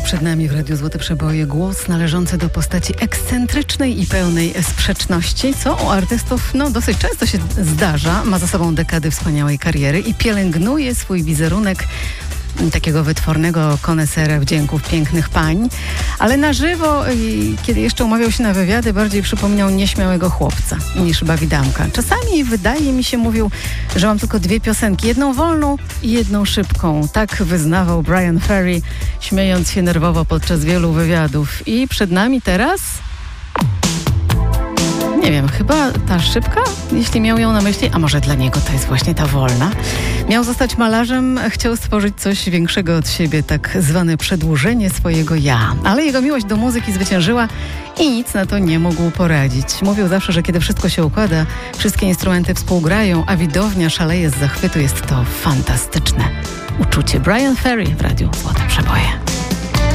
przed nami w Radiu Złote Przeboje głos należący do postaci ekscentrycznej i pełnej sprzeczności, co u artystów dosyć często się zdarza. Ma za sobą dekady wspaniałej kariery i pielęgnuje swój wizerunek takiego wytwornego konesera wdzięków pięknych pań, ale na żywo, kiedy jeszcze umawiał się na wywiady, bardziej przypominał nieśmiałego chłopca niż bawidamka. Czasami wydaje mi się, mówił, że mam tylko 2 piosenki, jedną wolną i jedną szybką. Tak wyznawał Bryan Ferry, śmiejąc się nerwowo podczas wielu wywiadów. I przed nami teraz... Nie wiem, chyba ta szybka, jeśli miał ją na myśli, a może dla niego to jest właśnie ta wolna. Miał zostać malarzem, chciał stworzyć coś większego od siebie, tak zwane przedłużenie swojego ja. Ale jego miłość do muzyki zwyciężyła i nic na to nie mógł poradzić. Mówił zawsze, że kiedy wszystko się układa, wszystkie instrumenty współgrają, a widownia szaleje z zachwytu, jest to fantastyczne uczucie. Bryan Ferry w Radiu Złote Przeboje.